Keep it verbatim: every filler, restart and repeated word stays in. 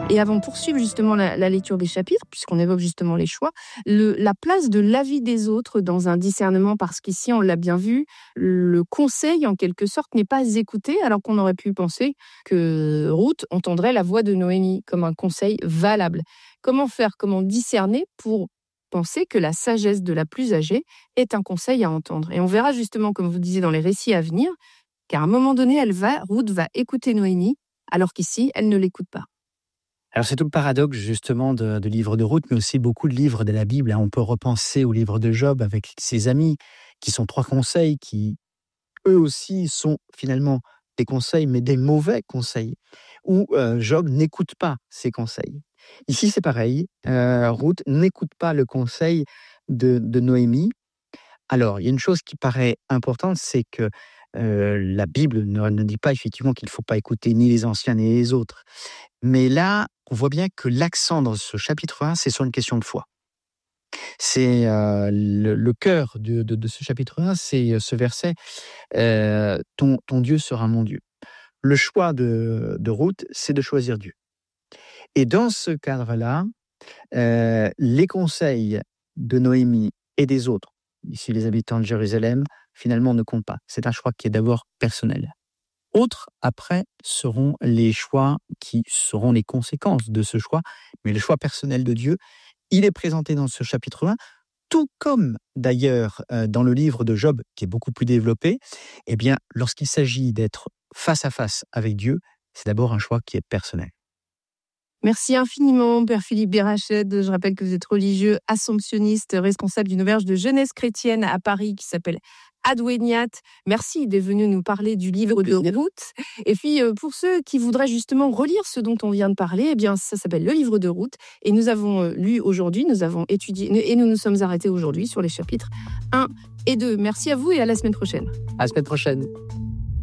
Et avant de poursuivre justement la, la lecture des chapitres, puisqu'on évoque justement les choix, le, la place de l'avis des autres dans un discernement, parce qu'ici, on l'a bien vu, le conseil, en quelque sorte, n'est pas écouté, alors qu'on aurait pu penser que Ruth entendrait la voix de Noémie comme un conseil valable. Comment faire, comment discerner pour penser que la sagesse de la plus âgée est un conseil à entendre? Et on verra justement, comme vous disiez, dans les récits à venir, qu'à un moment donné, elle va, Ruth va écouter Noémie, alors qu'ici, elle ne l'écoute pas. Alors c'est tout le paradoxe justement de, de livres de Ruth, mais aussi beaucoup de livres de la Bible. On peut repenser au livre de Job avec ses amis, qui sont trois conseils, qui eux aussi sont finalement des conseils, mais des mauvais conseils, où euh, Job n'écoute pas ces conseils. Ici c'est pareil, euh, Ruth n'écoute pas le conseil de, de Noémie. Alors il y a une chose qui paraît importante, c'est que euh, la Bible ne, ne dit pas effectivement qu'il ne faut pas écouter ni les anciens ni les autres. Mais là, on voit bien que l'accent dans ce chapitre un, c'est sur une question de foi. C'est euh, le, le cœur de, de, de ce chapitre un, c'est ce verset euh, ton, ton Dieu sera mon Dieu. Le choix de, de Ruth, c'est de choisir Dieu. Et dans ce cadre-là, euh, les conseils de Noémie et des autres, ici les habitants de Jérusalem, finalement ne comptent pas. C'est un choix qui est d'abord personnel. Autres, après, seront les choix qui seront les conséquences de ce choix. Mais le choix personnel de Dieu, il est présenté dans ce chapitre un, tout comme d'ailleurs euh, dans le livre de Job, qui est beaucoup plus développé. Eh bien, lorsqu'il s'agit d'être face à face avec Dieu, c'est d'abord un choix qui est personnel. Merci infiniment, Père Philippe Berached. Je rappelle que vous êtes religieux, assomptionniste, responsable d'une auberge de jeunesse chrétienne à Paris qui s'appelle Adweniat. Merci d'être venu nous parler du livre de Ruth. Et puis, pour ceux qui voudraient justement relire ce dont on vient de parler, eh bien, ça s'appelle Le livre de Ruth. Et nous avons lu aujourd'hui, nous avons étudié, et nous nous sommes arrêtés aujourd'hui sur les chapitres un et deux. Merci à vous et à la semaine prochaine. À la semaine prochaine.